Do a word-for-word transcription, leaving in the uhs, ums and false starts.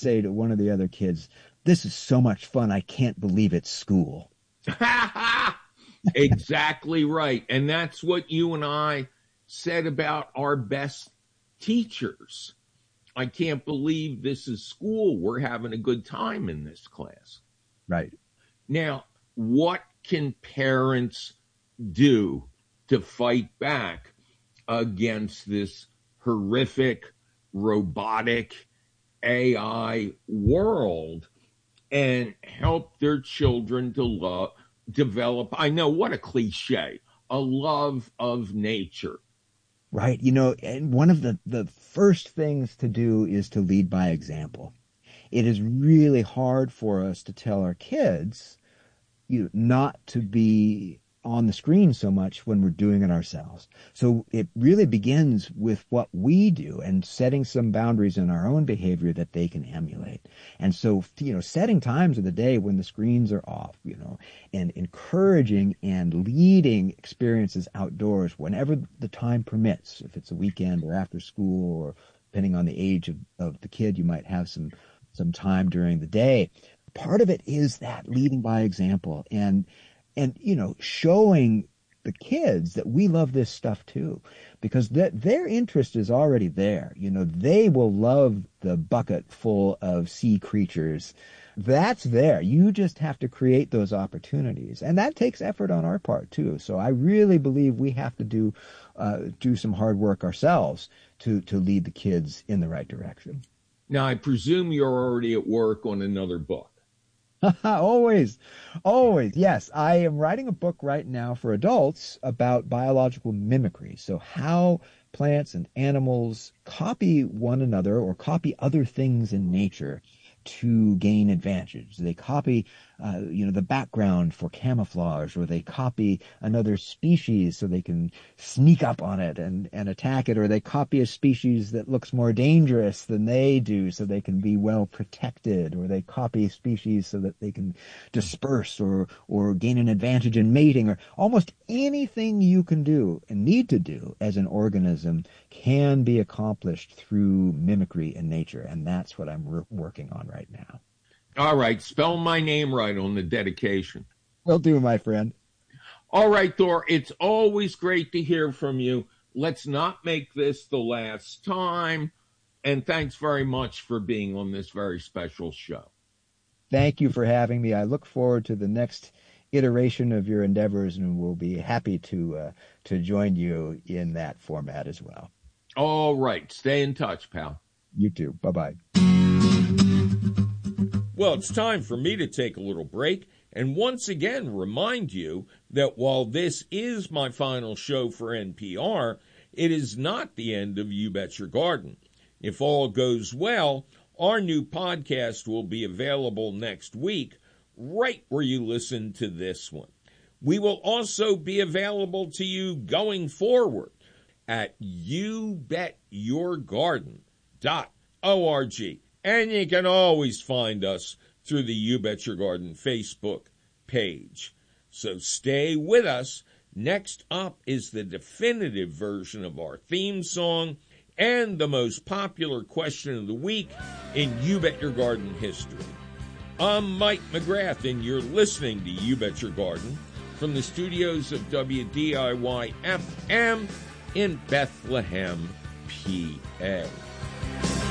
say to one of the other kids, "This is so much fun, I can't believe it's school." Exactly right. And that's what you and I said about our best teachers. I can't believe this is school. We're having a good time in this class. Right. Now, what can parents do to fight back against this horrific, robotic A I world and help their children to love, develop, I know, what a cliche, a love of nature? Right. You know, and one of the, the first things to do is to lead by example. It is really hard for us to tell our kids, you know, not to be on the screen so much when we're doing it ourselves. So it really begins with what we do and setting some boundaries in our own behavior that they can emulate. And so, you know, setting times of the day when the screens are off, you know, and encouraging and leading experiences outdoors whenever the time permits. If it's a weekend or after school, or depending on the age of, of the kid, you might have some, some time during the day. Part of it is that leading by example and And, you know, showing the kids that we love this stuff too, because that their interest is already there. You know, they will love the bucket full of sea creatures. That's there. You just have to create those opportunities. And that takes effort on our part too. So I really believe we have to do, uh, do some hard work ourselves to, to lead the kids in the right direction. Now, I presume you're already at work on another book. Always, always. Yes, I am writing a book right now for adults about biological mimicry. So how plants and animals copy one another or copy other things in nature to gain advantage. They copy, uh, you know, the background for camouflage, or they copy another species so they can sneak up on it and, and attack it, or they copy a species that looks more dangerous than they do so they can be well protected, or they copy a species so that they can disperse or, or gain an advantage in mating, or almost anything you can do and need to do as an organism can be accomplished through mimicry in nature. And that's what I'm re- working on right now. All right. Spell my name right on the dedication. Will do, my friend. All right, Thor. It's always great to hear from you. Let's not make this the last time. And thanks very much for being on this very special show. Thank you for having me. I look forward to the next iteration of your endeavors, and we'll be happy to uh, to join you in that format as well. All right. Stay in touch, pal. You too. Bye-bye. Well, it's time for me to take a little break and once again remind you that while this is my final show for N P R, it is not the end of You Bet Your Garden. If all goes well, our new podcast will be available next week, right where you listen to this one. We will also be available to you going forward at you bet your garden dot org. And you can always find us through the You Bet Your Garden Facebook page. So stay with us. Next up is the definitive version of our theme song and the most popular question of the week in You Bet Your Garden history. I'm Mike McGrath, and you're listening to You Bet Your Garden from the studios of W D I Y F M in Bethlehem, P A.